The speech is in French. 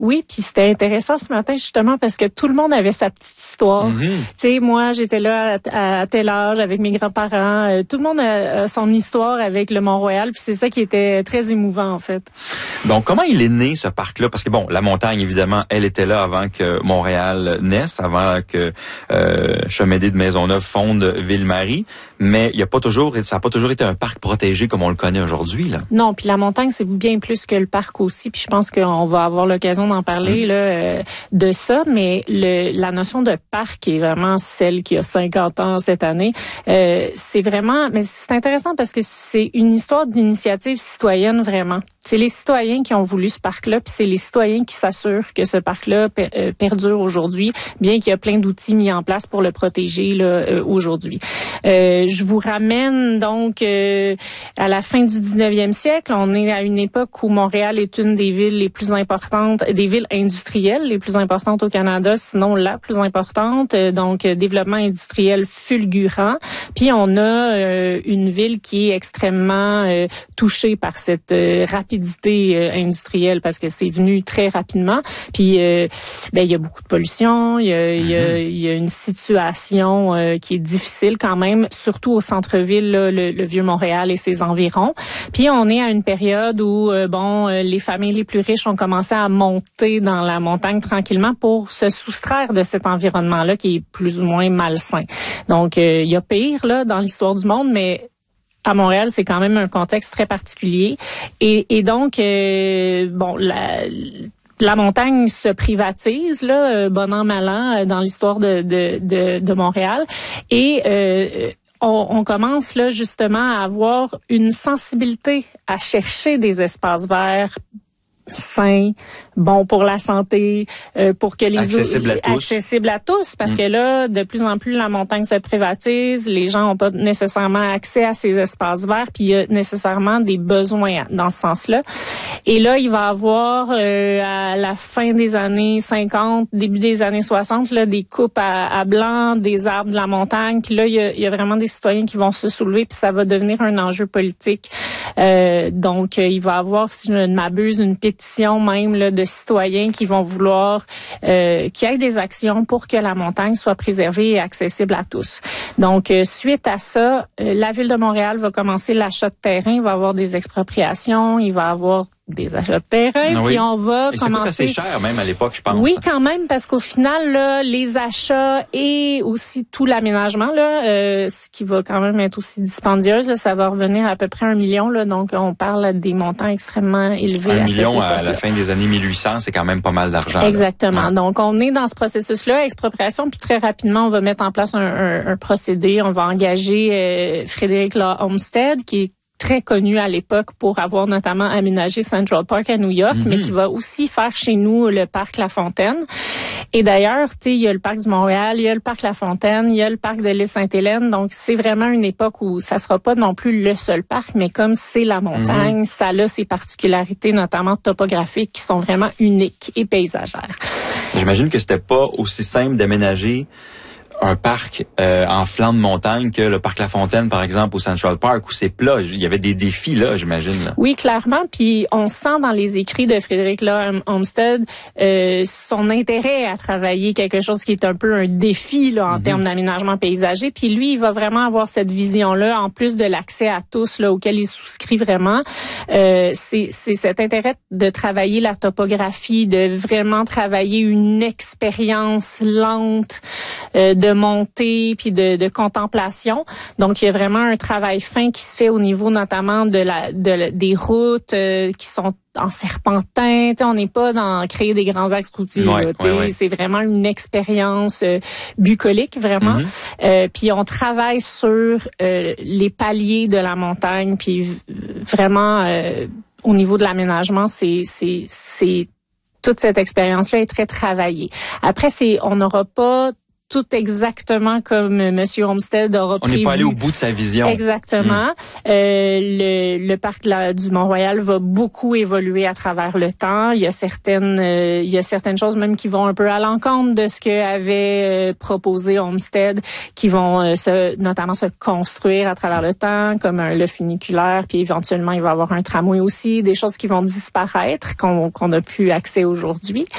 Oui, puis c'était intéressant ce matin justement parce que tout le monde avait sa petite histoire. Tu sais, moi j'étais là à tel âge avec mes grands-parents. Tout le monde a son histoire avec le Mont-Royal, puis c'est ça qui était très émouvant en fait. Donc comment il est né ce parc-là? Parce que bon, la montagne évidemment, elle était là avant que Montréal naisse, avant que Chemédé de Maisonneuve fonde Ville-Marie, mais ça a pas toujours été un parc protégé comme on le connaît aujourd'hui là. Non, puis la montagne c'est bien plus que le parc aussi, puis je pense qu'on va avoir l'occasion d'en parler de ça, mais la notion de parc est vraiment celle qui a 50 ans cette année. C'est vraiment, mais c'est intéressant parce que c'est une histoire d'initiative citoyenne vraiment. C'est les citoyens qui ont voulu ce parc-là, puis c'est les citoyens qui s'assurent que ce parc-là perdure aujourd'hui, bien qu'il y a plein d'outils mis en place pour le protéger là, aujourd'hui. Je vous ramène donc à la fin du 19e siècle. On est à une époque où Montréal est une des villes les plus importantes, des villes industrielles les plus importantes au Canada, sinon la plus importante. Donc, développement industriel fulgurant. Puis, on a une ville qui est extrêmement touchée par cette rapidité industrielle parce que c'est venu très rapidement. Puis, il y a beaucoup de pollution. Il y a une situation qui est difficile quand même, surtout au centre-ville, là, le Vieux-Montréal et ses environs. Puis, on est à une période où, les familles les plus riches ont commencé à monter dans la montagne tranquillement pour se soustraire de cet environnement-là qui est plus ou moins malsain. Donc, il y a pire là dans l'histoire du monde, mais à Montréal, c'est quand même un contexte très particulier. Et donc, la montagne se privatise, là, bon an, mal an, dans l'histoire de Montréal. Et on commence là justement à avoir une sensibilité à chercher des espaces verts sains, bons pour la santé, pour que les accessibles à tous, parce que là, de plus en plus, la montagne se privatise, les gens n'ont pas nécessairement accès à ces espaces verts, puis il y a nécessairement des besoins dans ce sens-là. Et là, il va y avoir à la fin des années 50, début des années 60, là, des coupes à blanc, des arbres de la montagne, puis là, il y a vraiment des citoyens qui vont se soulever, puis ça va devenir un enjeu politique. Donc, il va y avoir, si je ne m'abuse, une pétition même là, de citoyens qui vont vouloir qu'il y ait des actions pour que la montagne soit préservée et accessible à tous. Donc, suite à ça, la Ville de Montréal va commencer l'achat de terrain, il va y avoir des expropriations, il va y avoir des achats de terrain, puis on va commencer... ça coûte assez cher, même à l'époque, je pense. Oui, quand même, parce qu'au final, là, les achats et aussi tout l'aménagement, là, ce qui va quand même être aussi dispendieuse, là, ça va revenir à peu près 1 million, là, donc on parle des montants extrêmement élevés. 1 million à la fin des années 1800, c'est quand même pas mal d'argent. Exactement. Ouais. Donc, on est dans ce processus-là, expropriation, puis très rapidement, on va mettre en place un procédé. On va engager Frédéric Law Olmsted, qui est très connu à l'époque pour avoir notamment aménagé Central Park à New York, mais qui va aussi faire chez nous le parc La Fontaine. Et d'ailleurs, tu sais, il y a le parc du Montréal, il y a le parc La Fontaine, il y a le parc de l'île Sainte-Hélène. Donc, c'est vraiment une époque où ça sera pas non plus le seul parc, mais comme c'est la montagne, ça a ses particularités, notamment topographiques, qui sont vraiment uniques et paysagères. J'imagine que c'était pas aussi simple d'aménager un parc en flanc de montagne que le parc La Fontaine, par exemple, au Central Park, où c'est plat. Il y avait des défis là, j'imagine. Là. Oui, clairement. Puis on sent dans les écrits de Frédéric Law Olmsted son intérêt à travailler quelque chose qui est un peu un défi là en termes d'aménagement paysager. Puis lui, il va vraiment avoir cette vision-là, en plus de l'accès à tous là auquel il souscrit vraiment. C'est cet intérêt de travailler la topographie, de vraiment travailler une expérience lente de montée puis de contemplation. Donc il y a vraiment un travail fin qui se fait au niveau notamment des routes qui sont en serpentin, on n'est pas dans créer des grands axes routiers. C'est vraiment une expérience bucolique, vraiment. Puis on travaille sur les paliers de la montagne, puis vraiment au niveau de l'aménagement, c'est toute cette expérience-là est très travaillée. Après, on n'aura pas tout exactement comme Monsieur Olmsted aura prévu. On n'est pas allé au bout de sa vision. Exactement. Le parc du Mont-Royal va beaucoup évoluer à travers le temps. Il y a certaines choses même qui vont un peu à l'encontre de ce que avait proposé Olmsted, qui vont notamment se construire à travers le temps, comme le funiculaire, puis éventuellement il va y avoir un tramway aussi, des choses qui vont disparaître, qu'on n'a plus accès aujourd'hui.